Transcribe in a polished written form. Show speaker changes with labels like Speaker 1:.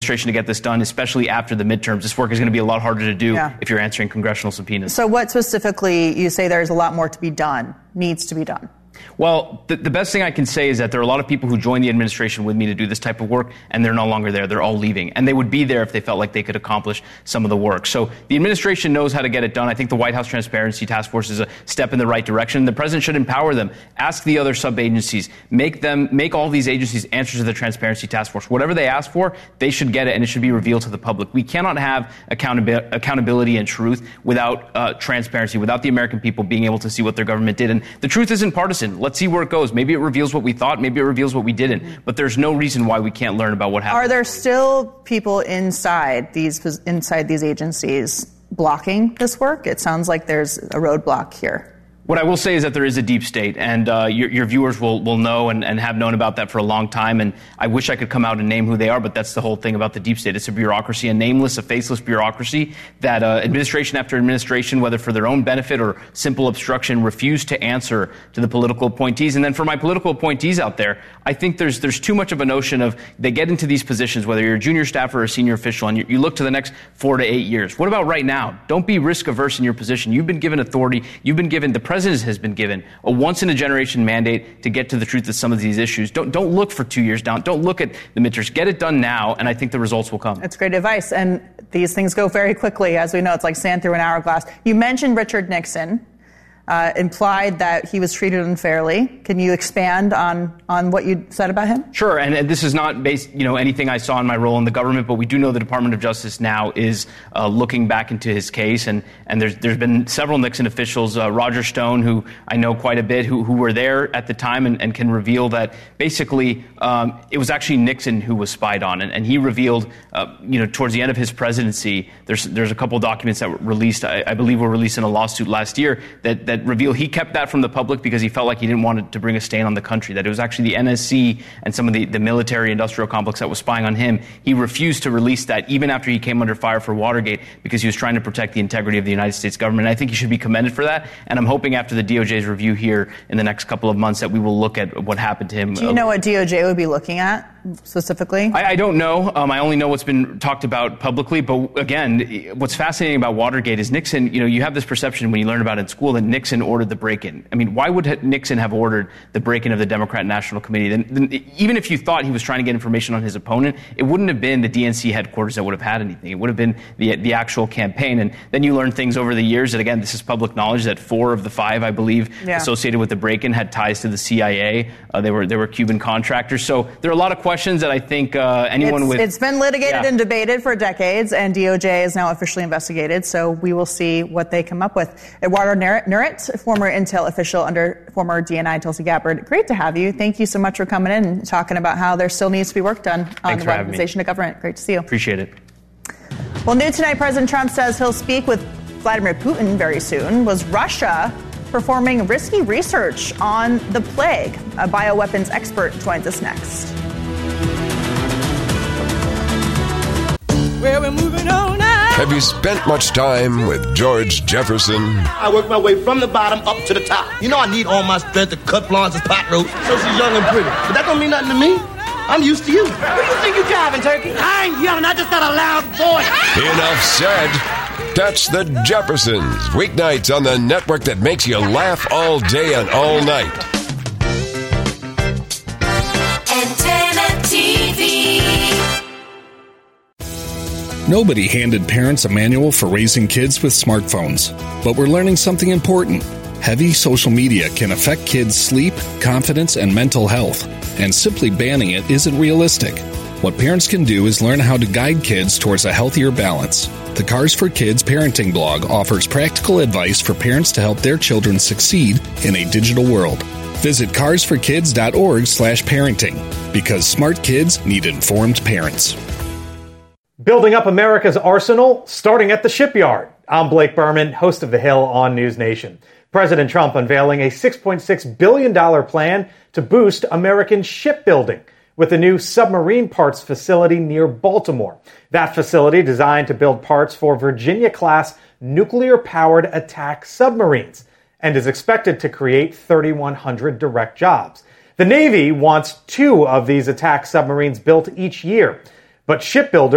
Speaker 1: administration to get this done, especially after the midterms. This work is going to be a lot harder to do if you're answering congressional subpoenas.
Speaker 2: So what specifically, you say there's a lot more to be done, needs to be done?
Speaker 1: Well, the best thing I can say is that there are a lot of people who joined the administration with me to do this type of work, and they're no longer there. They're all leaving. And they would be there if they felt like they could accomplish some of the work. So the administration knows how to get it done. I think the White House Transparency Task Force is a step in the right direction. The president should empower them. Ask the other sub-agencies. Make all these agencies answer to the Transparency Task Force. Whatever they ask for, they should get it, and it should be revealed to the public. We cannot have accountability and truth without transparency, without the American people being able to see what their government did. And the truth isn't partisan. Let's see where it goes. Maybe it reveals what we thought. Maybe it reveals what we didn't. But there's no reason why we can't learn about what happened.
Speaker 2: Are there still people inside these agencies blocking this work? It sounds like there's a roadblock here.
Speaker 1: What I will say is that there is a deep state, and your viewers will know and have known about that for a long time, and I wish I could come out and name who they are, but that's the whole thing about the deep state. It's a bureaucracy, a nameless, a faceless bureaucracy that administration after administration, whether for their own benefit or simple obstruction, refuse to answer to the political appointees. And then for my political appointees out there, I think there's too much of a notion of they get into these positions, whether you're a junior staffer or a senior official, and you look to the next 4 to 8 years. What about right now? Don't be risk-averse in your position. You've been given authority. You've been given, the president has been given a once-in-a-generation mandate to get to the truth of some of these issues. Don't look for 2 years down. Don't look at the midterms. Get it done now, and I think the results will come.
Speaker 2: That's great advice, and these things go very quickly. As we know, it's like sand through an hourglass. You mentioned Richard Nixon. Implied that he was treated unfairly. Can you expand on what you said about him?
Speaker 1: Sure, and this is not based, anything I saw in my role in the government, but we do know the Department of Justice now is looking back into his case, and there's been several Nixon officials, Roger Stone, who I know quite a bit, who were there at the time and can reveal that basically it was actually Nixon who was spied on, and he revealed, towards the end of his presidency, there's a couple documents that were released, I believe were released in a lawsuit last year that reveal he kept that from the public because he felt like he didn't want it to bring a stain on the country, that it was actually the NSC and some of the military industrial complex that was spying on him. He refused to release that even after he came under fire for Watergate because he was trying to protect the integrity of the United States government. And I think he should be commended for that. And I'm hoping after the DOJ's review here in the next couple of months that we will look at what happened to him.
Speaker 2: Do you know what DOJ would be looking at specifically?
Speaker 1: I don't know. I only know what's been talked about publicly. But again, what's fascinating about Watergate is Nixon, you have this perception when you learn about it in school that Nixon ordered the break-in. I mean, why would Nixon have ordered the break-in of the Democrat National Committee? Then even if you thought he was trying to get information on his opponent, it wouldn't have been the DNC headquarters that would have had anything. It would have been the actual campaign. And then you learn things over the years that, again, this is public knowledge that 4 of the 5, I believe, associated with the break-in had ties to the CIA. They were Cuban contractors. So there are a lot of questions that I think
Speaker 2: It's been litigated and debated for decades, and DOJ is now officially investigated, so we will see what they come up with. Eduardo Nurit, former Intel official under former DNI Tulsi Gabbard, great to have you. Thank you so much for coming in and talking about how there still needs to be work done on the weaponization of government. Great to see you.
Speaker 1: Appreciate it.
Speaker 2: Well, new tonight, President Trump says he'll speak with Vladimir Putin very soon. Was Russia performing risky research on the plague? A bioweapons expert joins us next.
Speaker 3: Well, we're moving on now.
Speaker 4: Have you spent much time with George Jefferson?
Speaker 3: I work my way from the bottom up to the top. I need all my strength to cut Florence's pot roast so she's young and pretty. But that don't mean nothing to me. I'm used to you. Who do you think you're driving, Turkey? I ain't yelling. I just got a loud voice.
Speaker 4: Enough said. That's the Jeffersons. Weeknights on the network that makes you laugh all day and all night.
Speaker 5: Antenna TV.
Speaker 6: Nobody handed parents a manual for raising kids with smartphones, but we're learning something important. Heavy social media can affect kids' sleep, confidence, and mental health, and simply banning it isn't realistic. What parents can do is learn how to guide kids towards a healthier balance. The Cars for Kids parenting blog offers practical advice for parents to help their children succeed in a digital world. Visit carsforkids.org/parenting, because smart kids need informed parents.
Speaker 7: Building up America's arsenal, starting at the shipyard. I'm Blake Berman, host of The Hill on News Nation. President Trump unveiling a $6.6 billion plan to boost American shipbuilding with a new submarine parts facility near Baltimore. That facility designed to build parts for Virginia-class nuclear-powered attack submarines and is expected to create 3,100 direct jobs. The Navy wants 2 of these attack submarines built each year, but shipbuilders